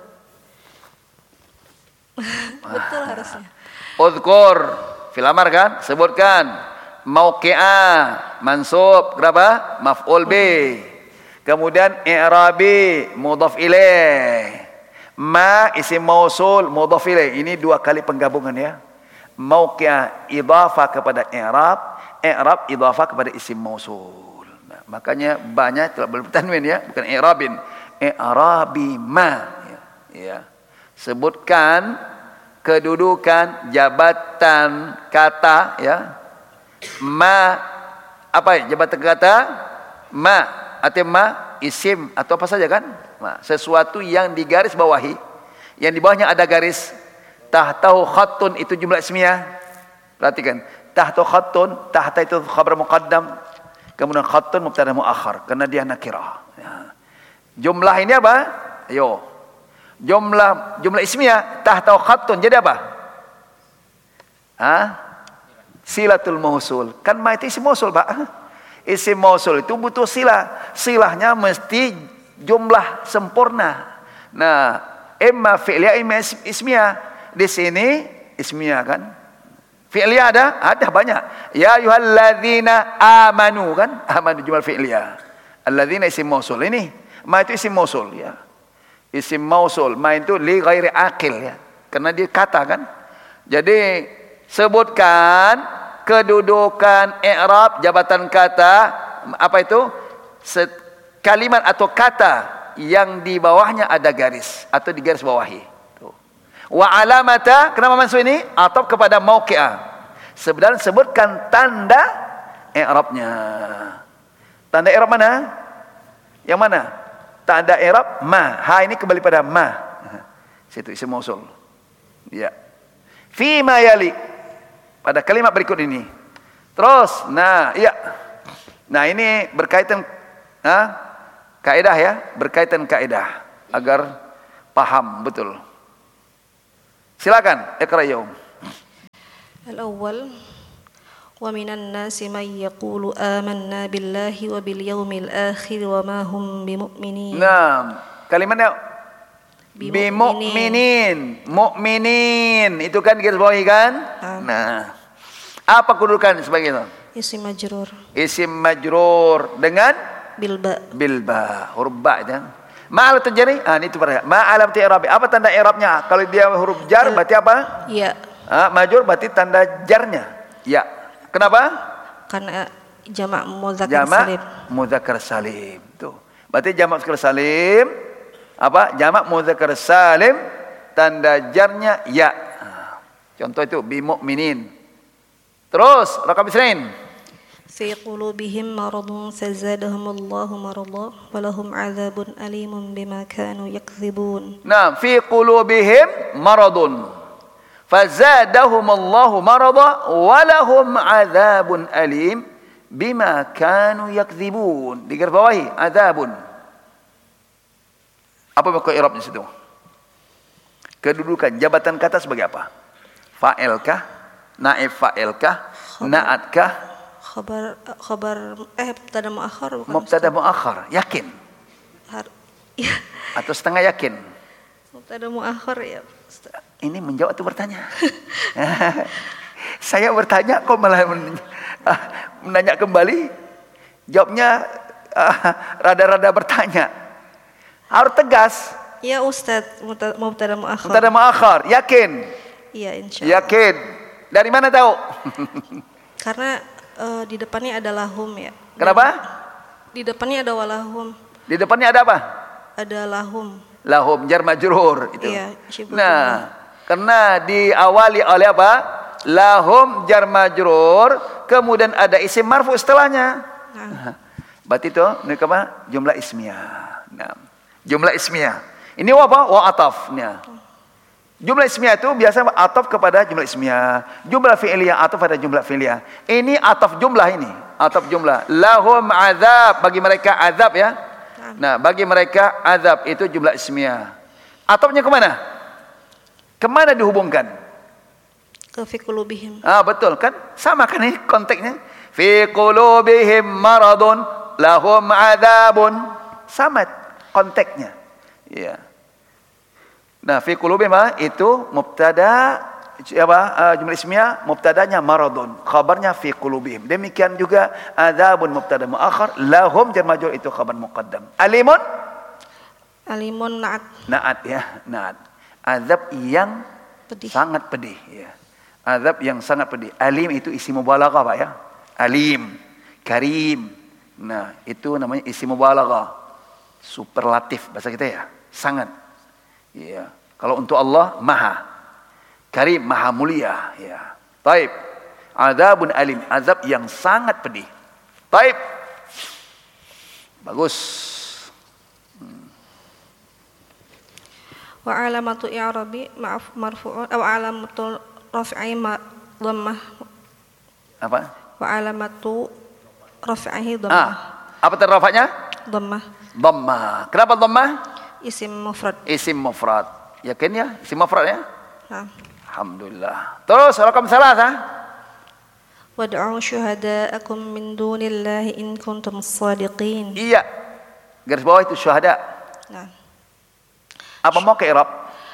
Betul harusnya. Uzkur fil amar kan? Sebutkan mauqi'ah mansub kenapa? Maf'ul bih. Kemudian i'rabi mudhaf ilaih. Ma isim mausul mudhaf ilaih. Ini dua kali penggabungan ya. Mauqi'ah idhafah kepada i'rab idhafah kepada isim mausul. Nah, makanya banyak tidak boleh bertanwin ya, bukan i'rabin. I'rabi ma ya. Sebutkan kedudukan jabatan kata ya. Ma apa ya jabatan kata? Ma atau ma isim atau apa saja kan? Ma, sesuatu yang digaris bawahi, yang di bawahnya ada garis. Tahtahu khattun itu jumlah ismiyah. Perhatikan, tahtahu khattun, tahta itu khabar muqaddam, kemudian khattun mubtada muakhar karena dia nakirah. Ya. Jumlah ini apa? Ayo. Jumlah ismiyah tahtahu khattun jadi apa? Silatul mausul. Kan ma itu isim mausul, Pak. Isim mausul itu butuh silah. Silahnya mesti jumlah sempurna. Nah, imma fi'liyah imma ismiyah. Di sini ismiyah kan? Fi'liyah ada banyak. Ya ayyuhalladzina amanu kan? Amanu jumlah fi'liyah. Alladzina isim mausul. Ini ma itu isim mausul ya. Isim mausul, ma itu li ghairi aqil ya. Karena dia kata kan? Jadi sebutkan kedudukan i'rab jabatan kata apa itu? Kalimat atau kata yang di bawahnya ada garis atau di garis bawahi. Wa alamata, kenapa masuk ini? Atop kepada mauqi'ah. Sebenarnya sebutkan tanda i'rabnya. Tanda i'rab mana? Yang mana? Tanda i'rab ma. Ha ini kembali pada ma. Situ isim mausul. Ya. Fi ma yali. Pada kalimat berikut ini. Terus, nah, iya. Nah, ini berkaitan Kaidah ya, berkaitan kaidah agar paham betul. Silakan, Iqra ya. Al-awwal wa minan nasi man yaqulu amanna billahi wa bil yawmil akhir wa ma hum bimu'minin. Nah, kalimatnya bimu'minin. Mu'minin itu kan garis bawahi kan? Nah, apa kedudukan sebagai itu? Isim majrur. Isim majrur dengan bilba, huruf ba ya. Ma'al terjadi? Ini itu pada. Ma'alam i'rabi. Apa tanda i'rabnya? Kalau dia huruf jar berarti apa? Ya. Majrur berarti tanda jarnya. Ya. Kenapa? Karena jamak mudzakkar salim. Jamak mudzakkar salim. Tuh. Berarti jamak mudzakkar salim apa? Jamak mudzakkar salim tanda jarnya ya. Contoh itu bi mu'minin. Terus raqam isnain. Fi qulubihim maradun fazadahumullahu marada wa lahum 'adzabun alimun bima kanu yakdzibun. Nah, fi qulubihim maradun fazadahumullahu marada wa lahum 'adzabun alim bima kanu yakdzibun. Digaris bawahi adzabun. Apa makna i'rabnya situ? Kedudukan jabatan kata sebagai apa? Fa'il kah? Naib fa'il kah? Na'at kah? Khabar mubtada muakhar bukan? Mubtada muakhar, yakin. Atau setengah yakin. Mubtada muakhar ya. Ini menjawab atau bertanya? Saya bertanya kok malah menanya kembali. Jawabnya rada-rada bertanya. Harus tegas. Ya Ustaz, mubtada muakhar. Mubtada muakhar, yakin. Iya, insyaallah. Yakin. Dari mana tahu? Karena di depannya ada lahum ya. Kenapa? Di depannya ada walahum. Di depannya ada apa? Ada lahum. Lahum jar majrur itu. Iya, nah, karena diawali oleh apa? Lahum jar majrur, kemudian ada isim marfu setelahnya. Nah. Berarti itu apa? Jumlah ismiyah. Nah, jumlah ismiyah. Ini apa? Wa atafnya. Jumlah ismiyah itu biasa ataf kepada jumlah ismiyah. Jumlah fi'liyah ataf pada jumlah fi'liyah. Ini ataf jumlah ini. Ataf jumlah. Lahum azab. Bagi mereka azab ya. Nah, bagi mereka azab itu jumlah ismiyah. Atafnya kemana? Kemana dihubungkan? Ke fi qulubihim. Betul kan? Sama kan ini konteksnya. Fi qulubihim maradun. Lahum azabun. Sama konteksnya. Iya. Nah, fi qulubihim itu mubtada jumlah ismiyah, mubtadanya maradun, khabarnya fi qulubihim. Demikian juga adzabun mubtada muakhar, lahum jar majrur itu khabar muqaddam. Alimun na'at. Na'at ya, na'at. Azab yang pedih. Sangat pedih ya. Azab yang sangat pedih. Alim itu isim mubalaghah Pak ya. Alim, karim. Nah, itu namanya isim mubalaghah. Superlatif bahasa kita ya. Sangat. Ya. Kalau untuk Allah maha karim, maha mulia ya. Taib. Adzabun alim, azab yang sangat pedih. Taib. Bagus. Wa alamatu i'rabi ma'af marfu'un aw alamatu raf'i dhammah. Apa? Wa alamatu raf'ihi dhammah. Apa terrafa'nya? Dhammah. Dhammah. Kenapa dhammah? Isim mufrad. Isim mufrad. Yakin ya? Isim mufrad ya? Alhamdulillah. Terus raqam salasah. Wad'u syuhada'akum min dunillahi in kuntum shadiqin. Iya. Garis bawah itu syuhada. Nah. Apa mau ke i'rab?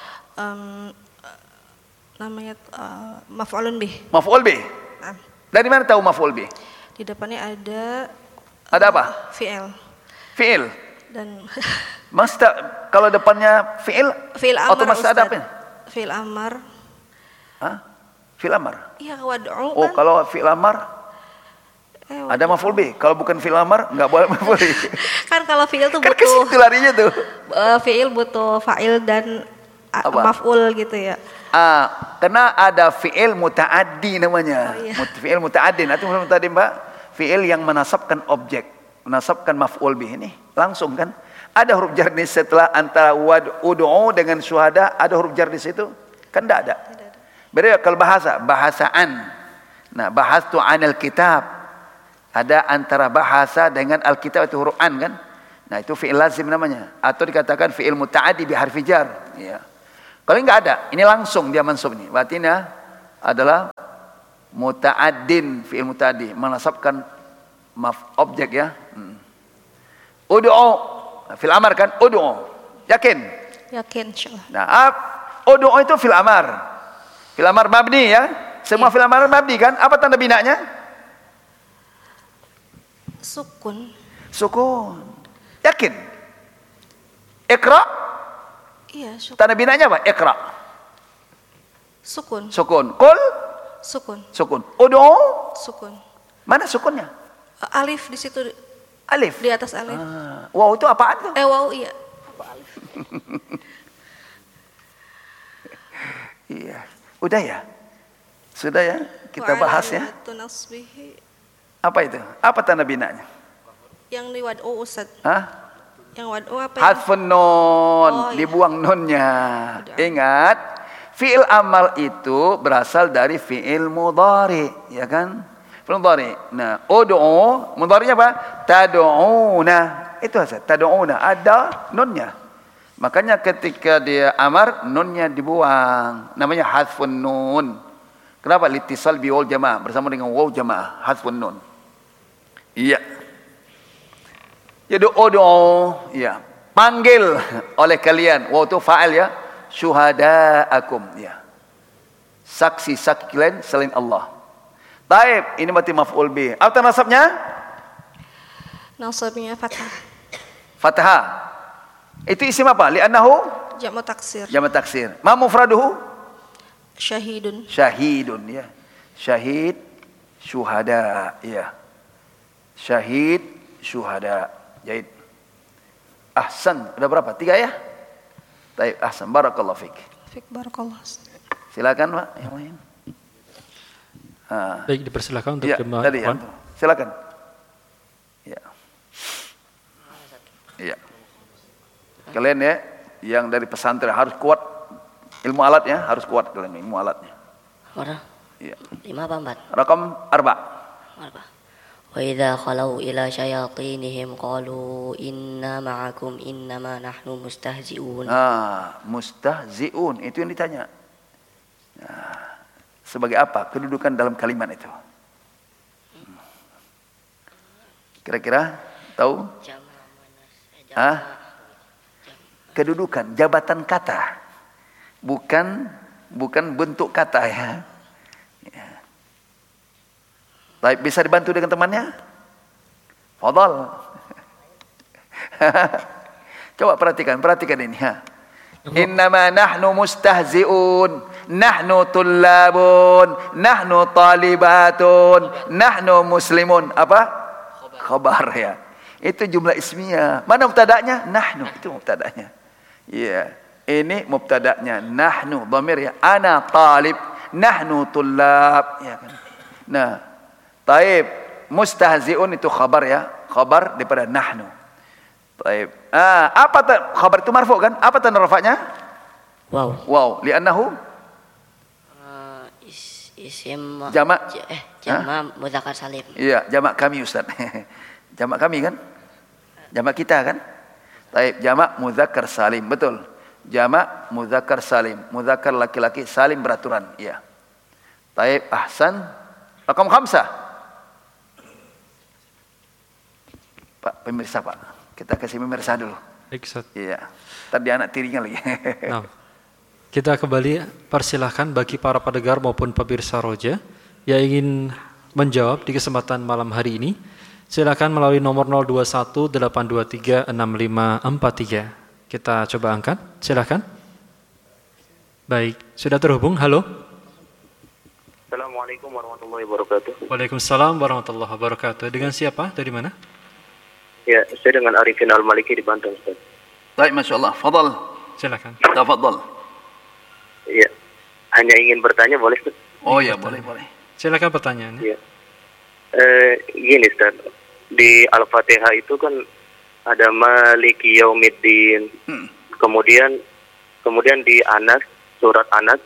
Namanya maf'ulun bih. Maf'ul bih. Nah. Dari mana tahu maf'ul bih? Di depannya ada apa? Fi'il. Fi'il. Dan Masta kalau depannya fi'il amar, otomatis ada apa? Fi'il amar. Hah? Fi'il amar? Iya, wad'u. Oh, kalau fi'il amar ada maf'ul bih. Kalau bukan fi'il amar enggak boleh maf'ul bih. Kan kalau fi'il tuh kan butuh itu larinya tuh. Fi'il butuh fa'il dan maf'ul gitu ya. Karena ada fi'il muta'addi namanya. Oh, iya. Fi'il muta'addi. Nanti tadi Mbak, fi'il yang menasabkan objek, menasabkan maf'ul bih ini langsung kan. Ada huruf jar di setelah antara ud'u dengan syuhada, ada huruf jar di situ? Kan enggak ada. Beda kalau bahasaan. Nah, bahastu 'anil kitab. Ada antara bahasa dengan alkitab itu huruf an kan? Nah, itu fi'il lazim namanya. Atau dikatakan fi'il muta'addi bi harfi jar. Ya. Kalau enggak ada, ini langsung dia mansub nih. Berarti ini adalah muta'addin, fi'il muta'addi, menasabkan objek ya. Ud'u, fil amar kan? Ud'u. Yakin? Yakin insyaallah. Nah, ud'u itu fil amar. Fil amar mabni ya. Semua fil amar mabni kan? Apa tanda binanya? Sukun. Sukun. Yakin? Iqra? Iya, sukun. Tanda binanya apa? Iqra. Sukun. Sukun. Qul? Sukun. Sukun. Ud'u? Sukun. Mana sukunnya? Alif di situ. Alif. Di atas alif. Wow itu apaan tuh? Wow iya. Apa alif? Iya. Udah ya? Sudah ya? Kita bahas ya. Apa itu? Apa tanda binanya? Yang di wad'u Ustaz. Hah? Yang wad'u apa ya? Hadfun nun, iya. dibuang nunnya. Ingat, fi'il amal itu berasal dari fi'il mudhari, ya kan? Fi'il mudhari. Nah, ud'u, mudharinya apa? Tad'una. Itu saja, tad'una. Ada nunnya. Makanya ketika dia amar, nunnya dibuang. Namanya hadfun nun. Kenapa? Litisal biwal jamaah. Bersama dengan waw jamaah. Hadfun nun. Iya. Jadi ud'u, ya, panggil oleh kalian. Waw itu fa'il ya. Syuhada'akum, ya. Saksi-saksi kalian selain Allah. Taib, ini berarti maf'ul bih. Apa nasabnya? Nasabnya fathah. Fathah. Itu isim apa? Li'annahu Jamu taksir. jamak taksir. Ma mufraduhu? Syahidun. Syahidun, ya. Syahid, syuhada, ya. Syahid, syuhada. Jahid. Ahsan, udah berapa? 3 ya? Baik, ahsan. Barakallahu fik. Fik barakallah. Silakan, Pak, yang lain. Baik, dipersilakan untuk ya, jemaah. tadi ya. Silakan. Ya. Iya. Kalian ya, yang dari pesantren harus kuat ilmu alatnya, harus kuat kalian ilmu alatnya. Mana? Iya. 5 apa 4? Rakam 4. Wa idza khalau ila syayatinihim qalu inna ma'akum innama nahnu mustahzi'un. Mustahzi'un itu yang ditanya. Nah, sebagai apa kedudukan dalam kalimat itu? Kira-kira tahu? Kedudukan, jabatan kata. Bukan bentuk kata ya. Baik, bisa dibantu dengan temannya? Fadal. Coba perhatikan ini ha. Innama nahnu mustahzi'un, nahnu tullabun, nahnu talibatun, nahnu muslimun. Apa? Khabar ya. Itu jumlah ismiyah. Mana mubtada'nya? Nahnu, itu mubtada'nya. Iya. Ini mubtada'nya nahnu, dhamir ya. Ana talib, nahnu tullab, ya kan. Nah, taib, mustahzi'un itu khabar ya, khabar daripada nahnu. Taib. Apa khabar itu marfu kan? Apa tanda rafa'nya? Wow, li'annahu isim jamak mudzakkar salim. Iya, jamak kami Ustaz. Jamak kami kan? Jamak kita kan? Taib, jamak mudzakkar salim, betul. Jamak mudzakkar salim, mudzakkar laki-laki salim beraturan, iya. Taib, ahsan. Rakam 5. Pak pemirsa, Pak. Kita kasih pemirsa dulu. Iya. Tadi anak tirinya lagi. Nah, kita kembali persilahkan bagi para pendengar maupun pemirsa Roja yang ingin menjawab di kesempatan malam hari ini. Silakan melalui nomor 0218236543. Kita coba angkat. Silakan. Baik, sudah terhubung. Halo. Assalamualaikum warahmatullahi wabarakatuh. Waalaikumsalam warahmatullahi wabarakatuh. Dengan siapa? Dari mana? Ya, saya dengan Arifin Al-Maliki di Banten, Ustaz. Baik, Masya Allah. Fadal. Silakan. Tafadhal. Iya. Hanya ingin bertanya, boleh, Ustaz? Oh ya, boleh. Silakan pertanyaannya. Iya. Gini, Ustaz. Di Al-Fatihah itu kan ada Maliki Yaumiddin. Kemudian di Anas, surat Anas,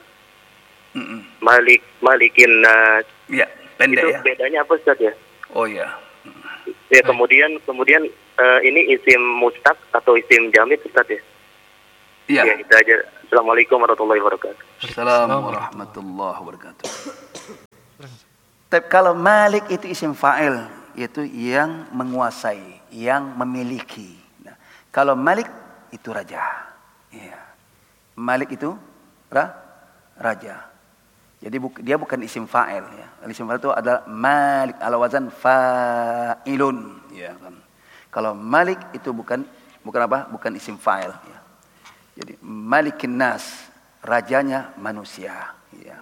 Malikin Nas. Iya, pendek itu ya. bedanya apa, Ustaz ya? Oh ya. Ya, kemudian ini isim mustaq atau isim jamid Ustaz ya? Iya. Ya, itu aja. Assalamualaikum warahmatullahi wabarakatuh. Assalamualaikum warahmatullahi wabarakatuh. Tapi kalau Malik itu isim fa'il, yaitu yang menguasai, yang memiliki. Nah, kalau Malik itu raja. Ya. Malik itu raja. Jadi dia bukan isim fa'il ya. Isim fa'il itu adalah Malik ala wazan fa'ilun ya kan. Kalau Malik itu bukan apa? Bukan isim fa'il ya. Jadi Malikin Nas, rajanya manusia ya.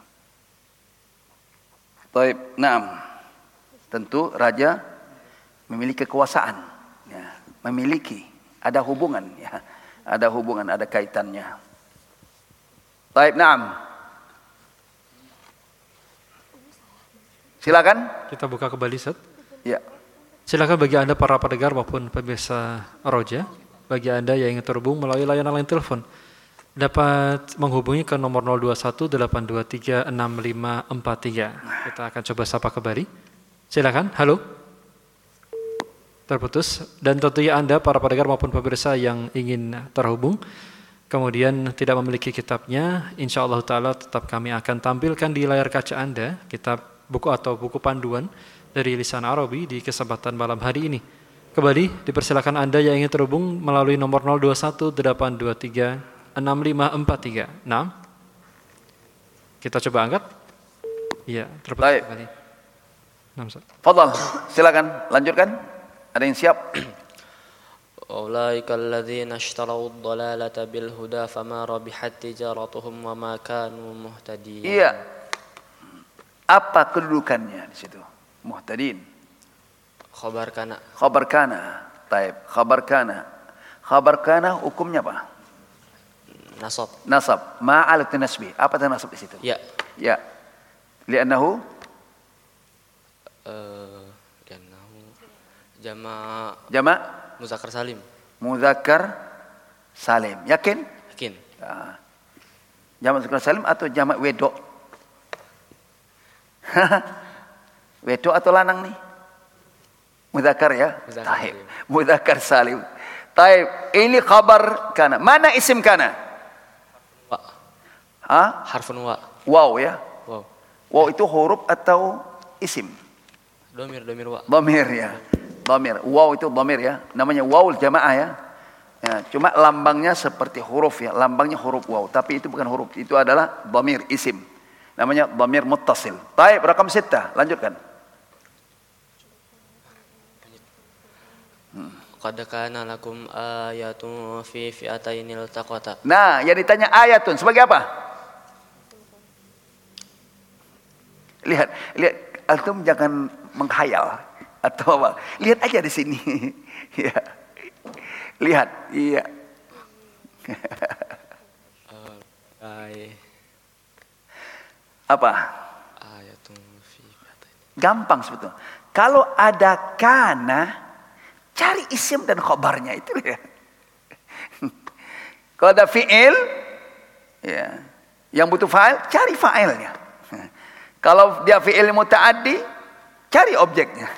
Baik, naam. Tentu raja memiliki kekuasaan ya, memiliki, ada hubungan ya. Ada hubungan, ada kaitannya. Baik, naam. Silakan. Kita buka kembali, Ustaz. Ya. Silakan bagi Anda para pendengar maupun pemirsa Roja, bagi Anda yang ingin terhubung melalui layanan line telepon, dapat menghubungi ke nomor 0218236543. Kita akan coba sapa kembali. Silakan. Halo. Terputus. Dan tentunya Anda para pendengar maupun pemirsa yang ingin terhubung, kemudian tidak memiliki kitabnya, insya Allah Ta'ala tetap kami akan tampilkan di layar kaca Anda kitab buku atau buku panduan dari lisan Arabi di kesempatan malam hari ini. Kembali dipersilakan Anda yang ingin terhubung melalui nomor 0218236543. Nah, kita coba angkat. Iya, terputus kembali. Fadhal, silakan lanjutkan. Ada yang siap? أولئك الذين اشتروا الضلالة بالهدى فما ربحت تجارتهم وما كانوا مهتدين. Iya. Apa kedudukannya di situ? Muhtadin. Khabar kana. Khabar kana. Taib. Khabar kana. Khabar kana hukumnya apa? Nasab. Nasab. Ma'al nasbi. Apa itu nasab di situ? Ya. Ya. Li'annahu Jama' Muzakkar salim. Muzakkar salim. Yakin? Yakin. Ya. Jamak muzakkar salim atau jamak wedok? Wedok atau lanang nih? Muzakkar ya? Taib. Muzakkar salim. Taib. Ini khabar kana. Mana isim kana? Wa. Harfun wa. Wow ya? Wow. Wow itu huruf atau isim? Domir wa. Domir ya. Domir. Wow itu domir ya. Namanya wawul jamaah ya. Ya. Cuma lambangnya seperti huruf ya. Lambangnya huruf wow. Tapi itu bukan huruf. Itu adalah domir isim. Namanya domir muttasil. Taib. Rakam 6. Lanjutkan. Qad kana lakum ayatun fi fi'atainil taqata. Nah, yang ditanya ayatun sebagai apa? Lihat. Antum jangan menghayal atau apa. Lihat aja di sini. Ya. Lihat. Iya. Apa? Ayatun fi fi'ataini. Gampang sebetulnya. Kalau ada kana, cari isim dan khobarnya itu ya. Kalau ada fi'il, ya, yang butuh fa'il, cari fa'ilnya. Kalau dia fi'il muta'addi, cari objeknya.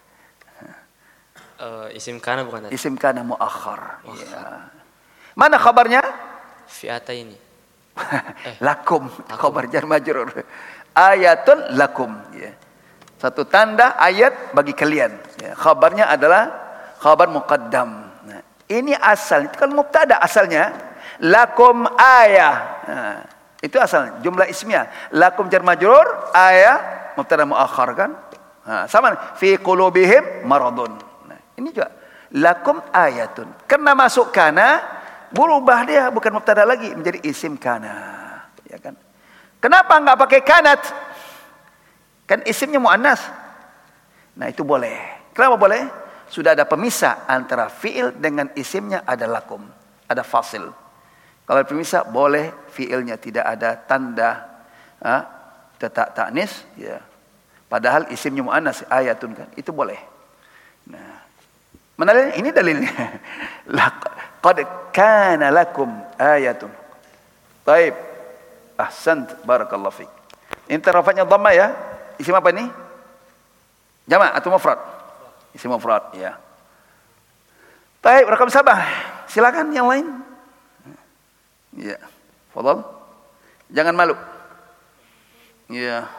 Isim kana bukan tadi? Isim kana mu'akhar. Ya. Mana khabarnya? Fi'ataini. Lakum. Khabar jar majrur. Ayatun lakum. Ya. Satu tanda ayat bagi kalian. Ya. Khabarnya adalah khabar muqaddam. Nah, ini asal. Itu kan mubtada asalnya. Lakum ayah. Nah, itu asalnya. Jumlah ismiyah. Lakum jar majrur. Ayah. Mubtada mu'akhar kan. Nah, sama. Fi qulubihim maradun. Nah, ini juga. Lakum ayatun. Karena masuk kana. Berubah dia. Bukan mubtada lagi. Menjadi isim kana. Ya kan. Kenapa enggak pakai kanat? Kan isimnya muannas. Nah itu boleh. Kenapa boleh? Sudah ada pemisah antara fi'il dengan isimnya, ada lakum, ada fasil. Kalau pemisah boleh fi'ilnya tidak ada tanda tetak ta'nis, ya. Padahal isimnya muannas ayatun kan, itu boleh. Nah, mana dalilnya? Ini dalilnya. Qad kana lakum ayatun. Baik. Ahsant, barakallahu fiik. Ini rafa'nya dhamma ya. Isim apa ini? Jama' atau mufrad? Isim mufrad, ya. Baik, rakam sabah. Silakan yang lain. Ya. Fadhal. Jangan malu. Ya.